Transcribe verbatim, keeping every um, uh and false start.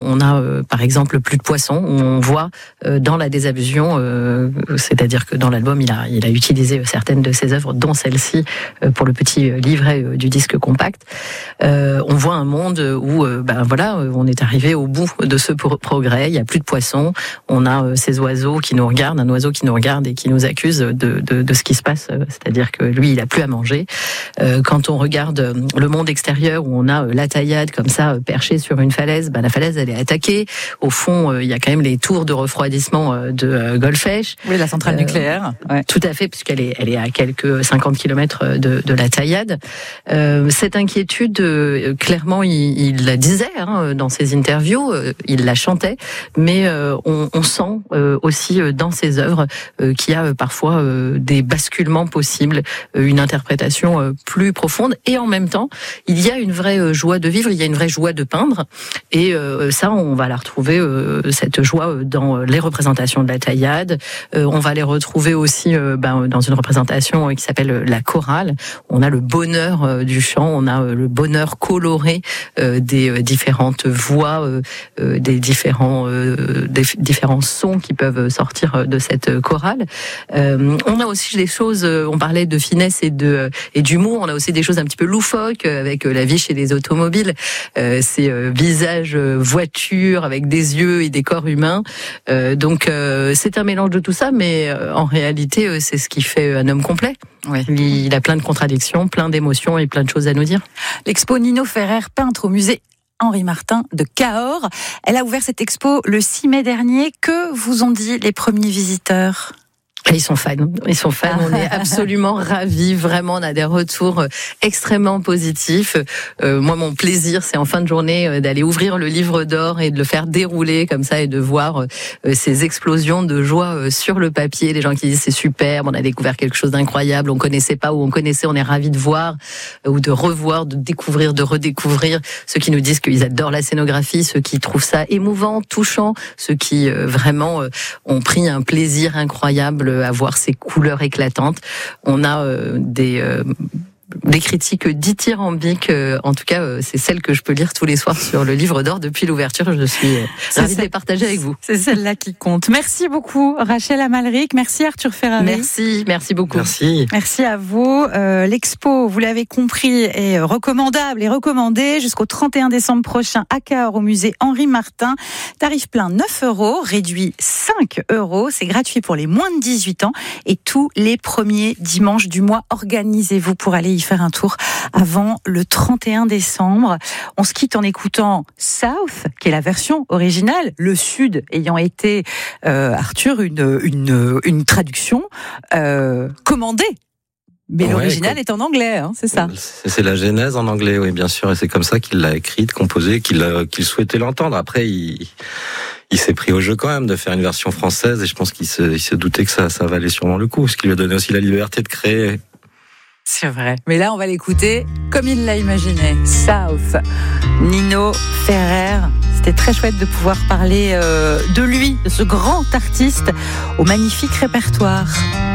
on a euh, par exemple Plus de poissons, où on voit euh, dans la désallusion, euh, c'est-à-dire que dans l'album, il a, il a utilisé certaines de ses œuvres, dont celle-ci, euh, pour le petit livret euh, du disque compact. Euh, on voit un monde où, euh, ben voilà, on est arrivé au bout de ce pro- progrès. Il y a plus de poissons. On a euh, ces oiseaux qui nous regardent, un oiseau qui nous regarde et qui nous accuse de, de, de ce qui se passe. C'est-à-dire que lui, il a plus à manger. Euh, quand on regarde le monde extérieur où on a la taillade comme ça perchée sur une falaise, ben la falaise elle est attaquée. Au fond, euh, il y a quand même les tours de refroidissement euh, de euh, Golfech. Oui, la centrale euh, nucléaire. Ouais. Tout à fait, puisqu'elle est, elle est à quelques cinquante kilomètres de, de la taillade. Euh, cette inquiétude, euh, clairement, il, il la disait hein, dans ses interviews, euh, il la chantait, mais euh, on, on sent euh, aussi euh, dans ses œuvres euh, qu'il y a euh, parfois euh, des basculements possibles, euh, une interprétation euh, plus profonde, et en même temps, il y a une vraie euh, joie de vivre, il y a une vraie joie de peindre, et euh, ça, on va la retrouver, euh, cette joie, dans les représentations de la taillade. Euh, on va les retrouver aussi euh, ben, dans une représentation qui s'appelle la chorale. On a le bonheur euh, du chant, on a euh, le bonheur coloré euh, des euh, différentes voix, euh, euh, des différents euh, des différents sons qui peuvent sortir de cette chorale. Euh, on a aussi des choses, on parlait de finesse et de et d'humour, on a aussi des choses un petit peu loufoques avec la vie chez les automobiles, euh, ces euh, visages euh, voitures avec des yeux et des corps humains. Euh, donc euh, c'est un mélange de tout ça, mais euh, en réalité euh, c'est ce qui fait un homme complet. Oui. Il a plein de contradictions, plein d'émotions et plein de choses à nous dire. L'expo Nino Ferrer, peintre au musée Henri Martin de Cahors. Elle a ouvert cette expo le six mai dernier. Que vous ont dit les premiers visiteurs ? Ils sont fans, ils sont fans, on est absolument ravis, vraiment, on a des retours extrêmement positifs. Euh, moi, mon plaisir, c'est en fin de journée d'aller ouvrir le livre d'or et de le faire dérouler comme ça et de voir euh, ces explosions de joie sur le papier. Les gens qui disent c'est superbe, on a découvert quelque chose d'incroyable, on connaissait pas ou on connaissait, on est ravis de voir euh, ou de revoir, de découvrir, de redécouvrir. Ceux qui nous disent qu'ils adorent la scénographie, ceux qui trouvent ça émouvant, touchant, ceux qui euh, vraiment euh, ont pris un plaisir incroyable à voir ces couleurs éclatantes. On a euh, des euh, des critiques dithyrambiques, euh, en tout cas euh, c'est celle que je peux lire tous les soirs sur le livre d'or depuis l'ouverture. Je suis euh, ravie de les partager avec vous. C'est celle-là qui compte. Merci beaucoup Rachel Amalric, merci Arthur Ferrari. Merci, merci beaucoup. Merci. Merci à vous. Euh, l'expo, vous l'avez compris, est recommandable et recommandée jusqu'au trente et un décembre prochain à Cahors au musée Henri Martin. Tarif plein neuf euros, réduit cinq euros. C'est gratuit pour les moins de dix-huit ans et tous les premiers dimanches du mois. Organisez-vous pour aller y faire un tour avant le trente et un décembre. On se quitte en écoutant South, qui est la version originale, le Sud ayant été, euh, Arthur, une, une, une traduction euh, commandée. Mais ouais, l'original comme... est en anglais, hein, c'est ça. C'est, c'est la genèse en anglais, oui, bien sûr. Et c'est comme ça qu'il l'a écrite, composée, qu'il, a, qu'il souhaitait l'entendre. Après, il, il s'est pris au jeu quand même de faire une version française. Et je pense qu'il se, il se doutait que ça, ça valait sûrement le coup. Ce qui lui a donné aussi la liberté de créer. C'est vrai. Mais là, on va l'écouter comme il l'a imaginé. South, Nino Ferrer. C'était très chouette de pouvoir parler euh, de lui, de ce grand artiste, au magnifique répertoire.